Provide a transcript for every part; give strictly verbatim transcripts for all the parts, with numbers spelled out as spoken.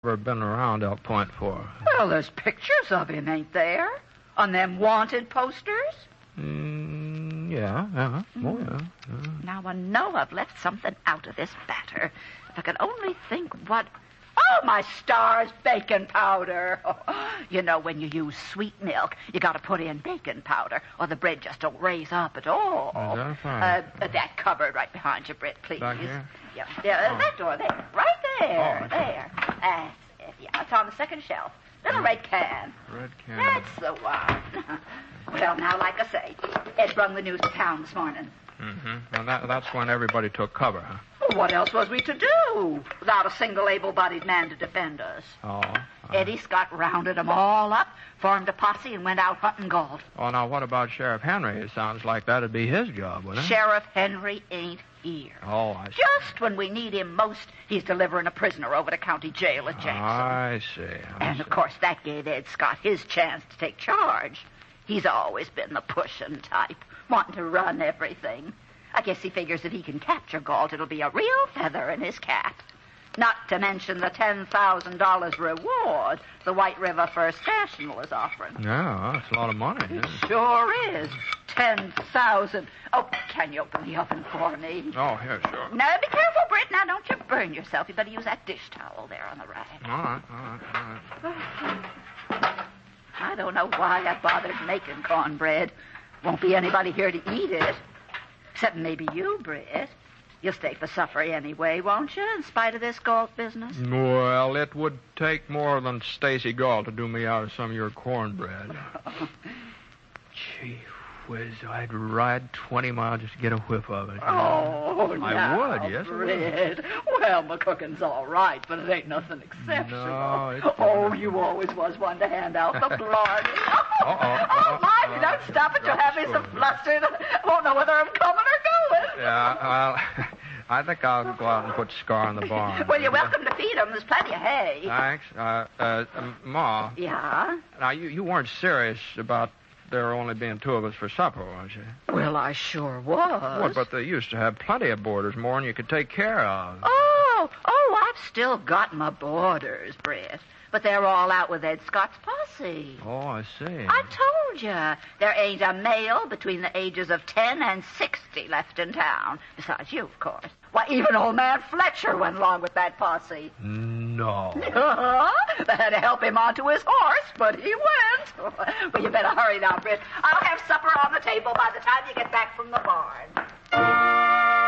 ever been around Elk Point for? Well, there's pictures of him, ain't there? On them wanted posters? Mm, yeah, yeah. Oh, yeah, yeah. Now, I know I've left something out of this batter. If I could only think what... Oh, my stars, bacon powder. Oh, you know, when you use sweet milk, you got to put in bacon powder, or the bread just don't raise up at all. Is that fine? Uh, uh, that cupboard right behind you, Britt, please. Back here? Yeah, yeah uh, Oh. that door there, right there, Oh, okay. there. That's it. Yeah, it's on the second shelf. Little red can. Red can. That's the one. Well, now, like I say, Ed brung the news to town this morning. Mm-hmm. Well, that, that's when everybody took cover, huh? Well, what else was we to do without a single able-bodied man to defend us? Oh. uh, Eddie Scott rounded them all up, formed a posse, and went out hunting gold. Oh, now, what about Sheriff Henry? It sounds like that'd be his job, wouldn't it? Sheriff Henry ain't here. Oh, I see. Just when we need him most, he's delivering a prisoner over to county jail at Jackson. I see. I And, see. of course, that gave Ed Scott his chance to take charge. He's always been the pushing type, wanting to run everything. I guess he figures if he can capture Galt, it'll be a real feather in his cap. Not to mention the ten thousand dollars reward the White River First National is offering. Yeah, that's a lot of money. It Isn't it? sure is. ten thousand dollars. Oh, can you open the oven for me? Oh, yeah, sure. Now, be careful, Britt. Now, don't you burn yourself. You better use that dish towel there on the rack. All right, all right, all right. I don't know why I bothered making cornbread. Won't be anybody here to eat it. Except maybe you, Britt. You'll stay for supper anyway, won't you, in spite of this Galt business? Well, it would take more than Stacy Gall to do me out of some of your cornbread. Gee whiz, I'd ride twenty miles just to get a whiff of it. Oh, I now, would, yes, I would. Britt. Well, my cooking's all right, but it ain't nothing exceptional. No, it's oh, not. you always was one to hand out the blarney. Oh, Uh-oh, oh, uh-oh, my, you uh-oh. don't stop it. You'll have me so That's good. flustered. I won't know whether I'm coming or going. Yeah, well, I think I'll go out and put Scar in the barn. Well, you're welcome to feed 'em. There's plenty of hay. Thanks. Uh, uh, um, Ma, Yeah? now, you, you weren't serious about there only being two of us for supper, was you? Well, I sure was. What, but they used to have plenty of boarders, more than you could take care of. Oh, oh, I've still got my boarders, Britt. But they're all out with Ed Scott's posse. Oh, I see. I told you, there ain't a male between the ages of ten and sixty left in town. Besides you, of course. Why, even old man Fletcher went along with that posse. No. Uh-huh. They had to help him onto his horse, but he went. Well, you better hurry now, Britt. I'll have supper on the table by the time you get back from the barn.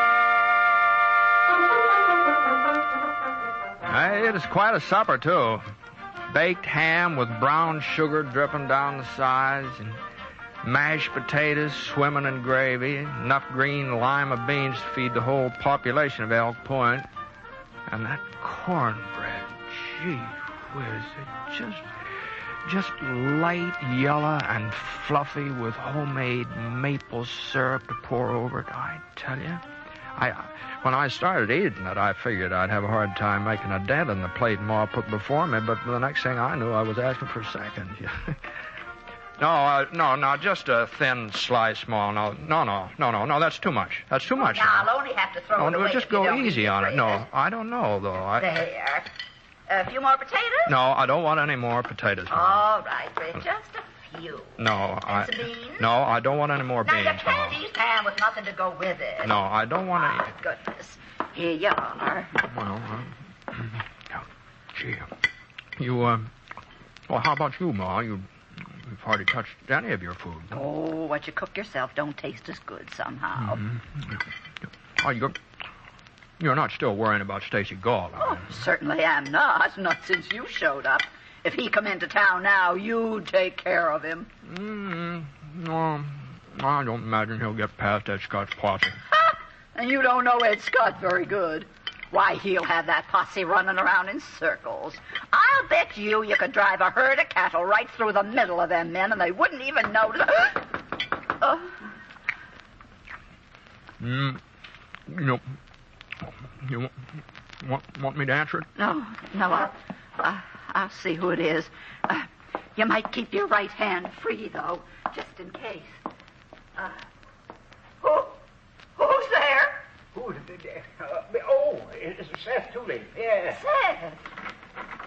Hey, it is quite a supper, too. Baked ham with brown sugar dripping down the sides, and mashed potatoes swimming in gravy, enough green lima beans to feed the whole population of Elk Point. And that cornbread, gee whiz, it just, just light yellow and fluffy with homemade maple syrup to pour over it, I tell you. I, when I started eating it, I figured I'd have a hard time making a dent in the plate Ma put before me, but the next thing I knew, I was asking for seconds. no, uh, no, no, just a thin slice, Ma. No, no, no, no, no, no, that's too much. That's too much. Now, I'll only have to throw No, it no, away just if you go don't easy eat on it. Britt. No, I don't know, though. I, There. A few more potatoes? no, I don't want any more potatoes, Ma. All right, Britt, just a few. No, And I... some beans? No, I don't want any more Now, beans, you can't Ma. eat ham with nothing to go with it. No, I don't want My any... goodness. Here you are. Well, uh, gee, you, um, well, how about you, Ma? You, you've hardly touched any of your food. Oh, what you cook yourself don't taste as good somehow. Oh, you're, you're not still worrying about Stacy Gall, are Oh, certainly am not. Not since you showed up. If he come into town now, you'd take care of him. you? Mm, no, I don't imagine he'll get past that Scott's posse. Ha! And you don't know Ed Scott very good. Why, he'll have that posse running around in circles. I'll bet you you could drive a herd of cattle right through the middle of them men, and they wouldn't even notice. Oh. Mm, you know, you want, want, want me to answer it? No, no, I'll, uh, I'll see who it is. Uh, you might keep your right hand free, though, just in case. Uh, who? Who's there? Who's uh, oh, it's Seth Tooley. Yeah. Seth.